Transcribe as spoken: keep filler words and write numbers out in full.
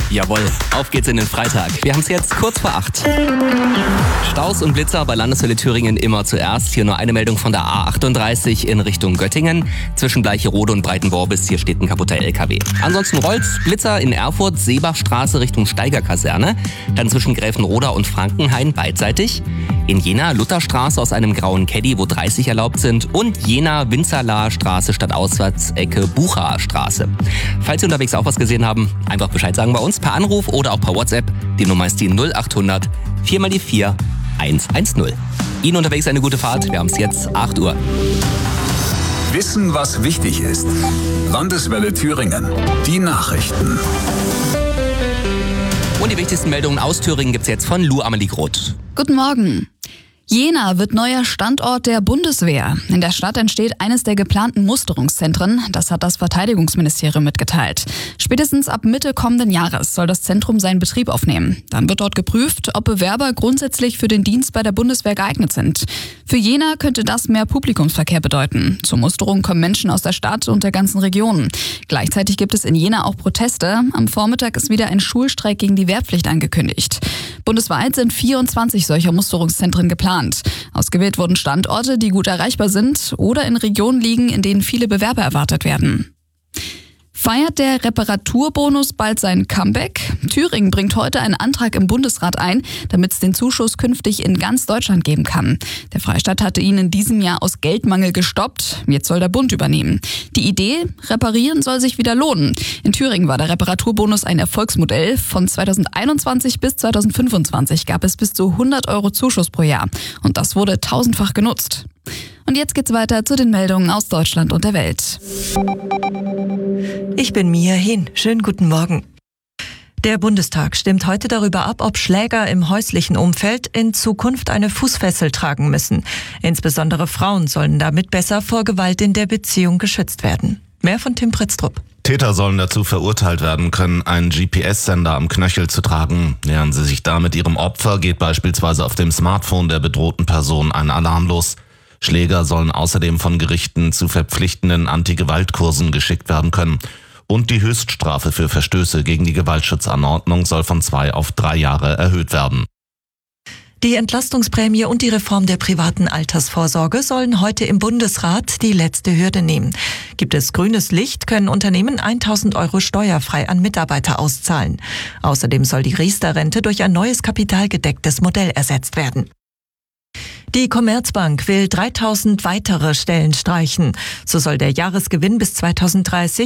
Jawohl, auf geht's in den Freitag. Wir haben es jetzt kurz vor acht. Staus und Blitzer bei Landeshölle Thüringen immer zuerst. Hier nur eine Meldung von der A achtunddreißig in Richtung Göttingen. Zwischen Bleicherode und Breitenworbis, hier steht ein kaputter L K W. Ansonsten rollt's. Blitzer in Erfurt, Seebachstraße Richtung Steigerkaserne. Dann zwischen Gräfenroda und Frankenhain beidseitig. In Jena Lutherstraße aus einem grauen Caddy, wo dreißig erlaubt sind. Und Jena Winzerlaer Straße statt Auswärtsecke Bucher Straße. Falls Sie unterwegs auch was gesehen haben, einfach Bescheid sagen bei uns per Anruf oder auch per WhatsApp. Die Nummer ist die null achthundert vier mal die vier eins eins null. Ihnen unterwegs eine gute Fahrt. Wir haben es jetzt acht Uhr. Wissen, was wichtig ist. Landeswelle Thüringen. Die Nachrichten. Und die wichtigsten Meldungen aus Thüringen gibt's jetzt von Lou Amelie Groth. Guten Morgen. Jena wird neuer Standort der Bundeswehr. In der Stadt entsteht eines der geplanten Musterungszentren. Das hat das Verteidigungsministerium mitgeteilt. Spätestens ab Mitte kommenden Jahres soll das Zentrum seinen Betrieb aufnehmen. Dann wird dort geprüft, ob Bewerber grundsätzlich für den Dienst bei der Bundeswehr geeignet sind. Für Jena könnte das mehr Publikumsverkehr bedeuten. Zur Musterung kommen Menschen aus der Stadt und der ganzen Region. Gleichzeitig gibt es in Jena auch Proteste. Am Vormittag ist wieder ein Schulstreik gegen die Wehrpflicht angekündigt. Bundesweit sind vierundzwanzig solcher Musterungszentren geplant. Ausgewählt wurden Standorte, die gut erreichbar sind oder in Regionen liegen, in denen viele Bewerber erwartet werden. Feiert der Reparaturbonus bald sein Comeback? Thüringen bringt heute einen Antrag im Bundesrat ein, damit es den Zuschuss künftig in ganz Deutschland geben kann. Der Freistaat hatte ihn in diesem Jahr aus Geldmangel gestoppt. Jetzt soll der Bund übernehmen. Die Idee, reparieren soll sich wieder lohnen. In Thüringen war der Reparaturbonus ein Erfolgsmodell. Von zweitausendeinundzwanzig bis zweitausendfünfundzwanzig gab es bis zu hundert Euro Zuschuss pro Jahr. Und das wurde tausendfach genutzt. Und jetzt geht's weiter zu den Meldungen aus Deutschland und der Welt. Ich bin Mia Hin. Schönen guten Morgen. Der Bundestag stimmt heute darüber ab, ob Schläger im häuslichen Umfeld in Zukunft eine Fußfessel tragen müssen. Insbesondere Frauen sollen damit besser vor Gewalt in der Beziehung geschützt werden. Mehr von Tim Pritztrup. Täter sollen dazu verurteilt werden können, einen G P S-Sender am Knöchel zu tragen. Nähern sie sich damit ihrem Opfer, geht beispielsweise auf dem Smartphone der bedrohten Person ein Alarm los. Schläger sollen außerdem von Gerichten zu verpflichtenden Anti-Gewalt-Kursen geschickt werden können. Und die Höchststrafe für Verstöße gegen die Gewaltschutzanordnung soll von zwei auf drei Jahre erhöht werden. Die Entlastungsprämie und die Reform der privaten Altersvorsorge sollen heute im Bundesrat die letzte Hürde nehmen. Gibt es grünes Licht, können Unternehmen tausend Euro steuerfrei an Mitarbeiter auszahlen. Außerdem soll die Riester-Rente durch ein neues kapitalgedecktes Modell ersetzt werden. Die Commerzbank will dreitausend weitere Stellen streichen. So soll der Jahresgewinn bis zweitausenddreißig